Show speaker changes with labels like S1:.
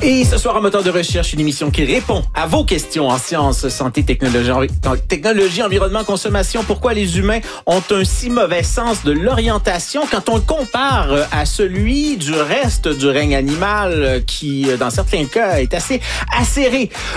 S1: Et ce soir, en moteur de recherche, une émission qui répond à vos questions en sciences, santé, technologie, environnement, consommation. Pourquoi les humains ont un si mauvais sens de l'orientation quand on le compare à celui du reste du règne animal qui, dans certains cas, est assez acéré.